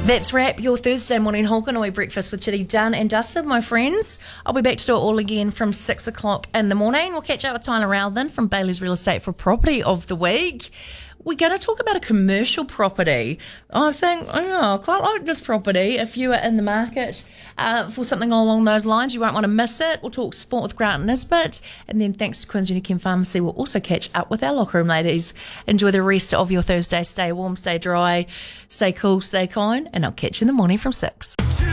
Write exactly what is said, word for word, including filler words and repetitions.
That's wrap your Thursday morning Holkanoy breakfast with Chitty done and dusted, my friends. I'll be back to do it all again from six o'clock in the morning. We'll catch up with Tyler Rowthen from Bailey's Real Estate for Property of the Week. We're going to talk about a commercial property. I think, I know, I quite like this property. If you are in the market uh, for something along those lines, you won't want to miss it. We'll talk sport with Grant Nisbet. And then thanks to Queen's Unichem Pharmacy, we'll also catch up with our locker room ladies. Enjoy the rest of your Thursday. Stay warm, stay dry, stay cool, stay kind. And I'll catch you in the morning from six.